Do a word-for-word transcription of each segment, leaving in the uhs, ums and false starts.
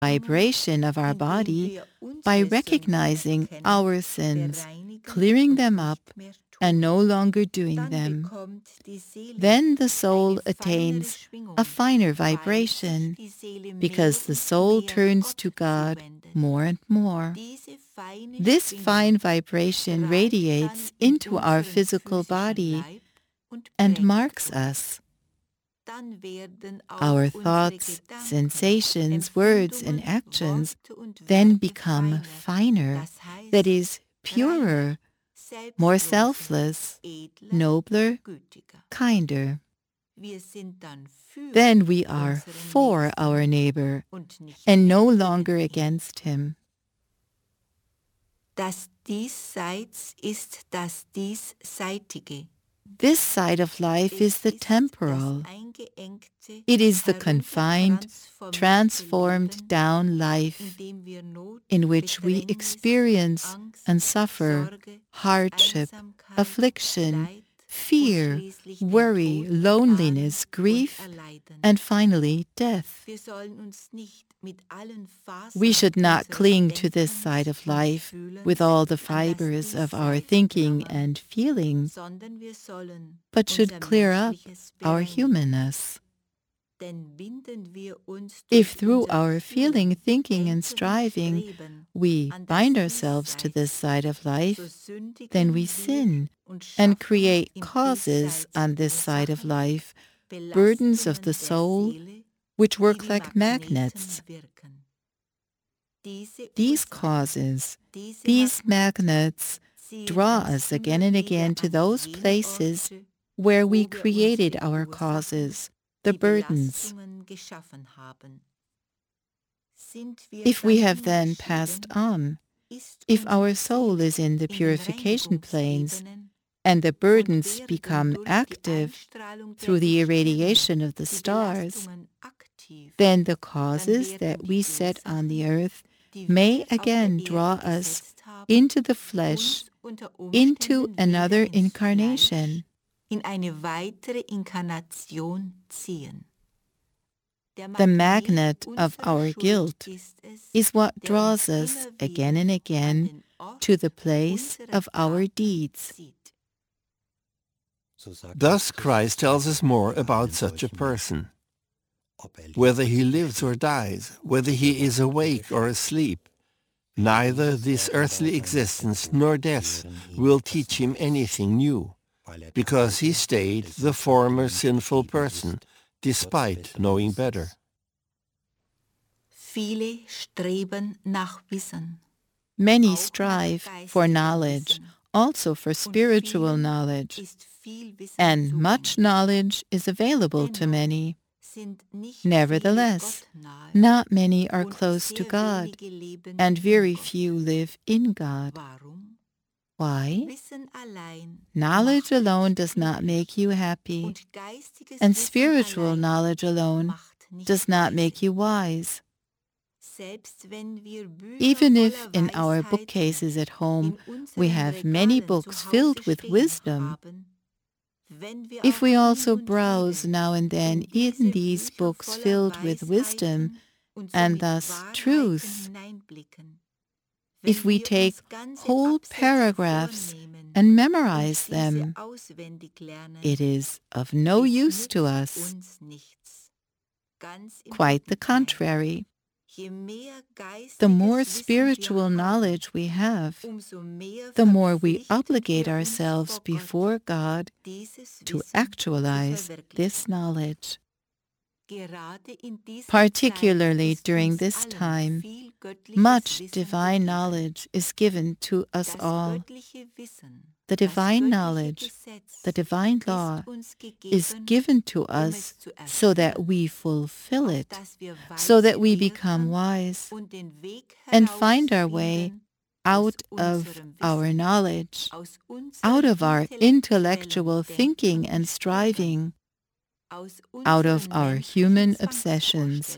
vibration of our body by recognizing our sins, clearing them up, and no longer doing them. Then the soul attains a finer vibration because the soul turns to God more and more. This fine vibration radiates into our physical body and marks us. Our thoughts, sensations, words, and actions then become finer, that is, purer, more selfless, nobler, kinder. Then we are for our neighbor and no longer against him. Das Diesseits ist das Diesseitige. This side of life is the temporal. It is the confined, transformed down life in which we experience and suffer hardship, affliction, fear, worry, loneliness, grief, and finally death. We should not cling to this side of life with all the fibers of our thinking and feeling, but should clear up our humanness. If through our feeling, thinking, and striving we bind ourselves to this side of life, then we sin and create causes on this side of life, burdens of the soul, which work like magnets. These causes, these magnets, draw us again and again to those places where we created our causes, the burdens. If we have then passed on, if our soul is in the purification planes, and the burdens become active through the irradiation of the stars, then the causes that we set on the earth may again draw us into the flesh, into another incarnation. In eine weitere Inkarnation ziehen. The magnet of our guilt is what draws us again and again to the place of our deeds. Thus Christ tells us more about such a person. Whether he lives or dies, whether he is awake or asleep, neither this earthly existence nor death will teach him anything new, because he stayed the former sinful person, despite knowing better. Viele streben nach Wissen. Many strive for knowledge, also for spiritual knowledge, and much knowledge is available to many. Nevertheless, not many are close to God, and very few live in God. Why? Knowledge alone does not make you happy, and spiritual knowledge alone does not make you wise. Even if in our bookcases at home we have many books filled with wisdom, if we also browse now and then in these books filled with wisdom and thus truth, if we take whole paragraphs and memorize them, it is of no use to us. Quite the contrary. The more spiritual knowledge we have, the more we obligate ourselves before God to actualize this knowledge. Particularly during this time, much divine knowledge is given to us all. The divine knowledge, the divine law, is given to us so that we fulfill it, so that we become wise and find our way out of our knowledge, out of our intellectual thinking and striving, out of our human obsessions.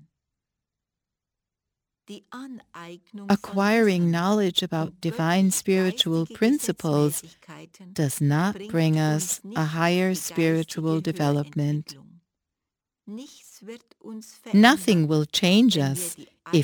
Acquiring knowledge about divine spiritual principles does not bring us a higher spiritual development. Nothing will change us if